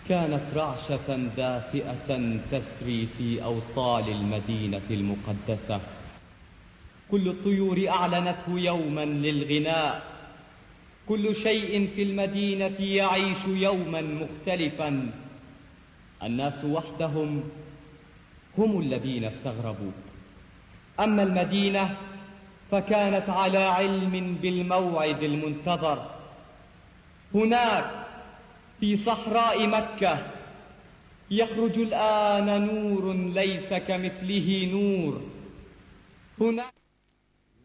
كانت رعشة دافئة تسري في أوصال المدينة المقدسة. كل الطيور أعلنته يوما للغناء. كل شيء في المدينة يعيش يوما مختلفا. الناس وحدهم هم الذين استغربوا. أما المدينة فكانت على علم بالموعد المنتظر. هناك في صحراء مكة يخرج الآن نور ليس كمثله نور. هناك